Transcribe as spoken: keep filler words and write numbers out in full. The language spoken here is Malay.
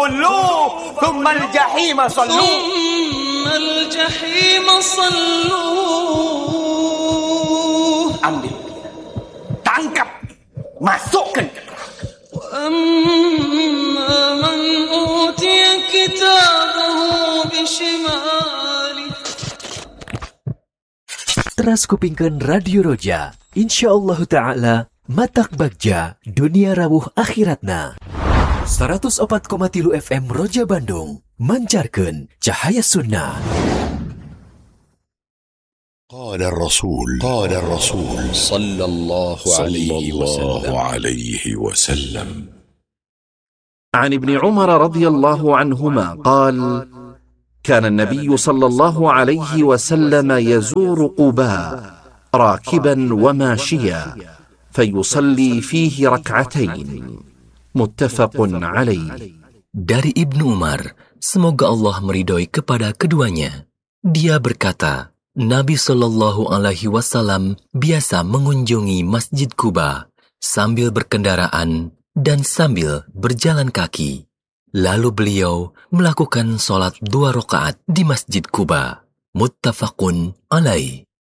فغلوه ثم الجحيم صلوه ثم الجحيم صلوه. Ambil, tangkap, masukkan. وأما من أوتي كتابه بشماله. Teras kupingkan Radio Roja, InsyaAllah Ta'ala matak bagja dunia rawuh akhiratna. seratus empat koma tiga F M Roja Bandung mancarkan cahaya sunnah. قال الرسول قال الرسول صلى الله عليه وسلم عليه وسلم عن ابن عمر رضي الله عنهما قال: كان النبي صلى الله عليه وسلم يزور قباء راكبا وماشيا فيصلي فيه ركعتين. متفق عليه. Dari Ibnu Umar, semoga Allah meridhoi kepada keduanya. Dia berkata, Nabi Shallallahu Alaihi Wasallam biasa mengunjungi Masjid Quba sambil berkendaraan dan sambil berjalan kaki. Lalu beliau melakukan sholat dua rakaat di Masjid Quba. Muttafaqun alaih.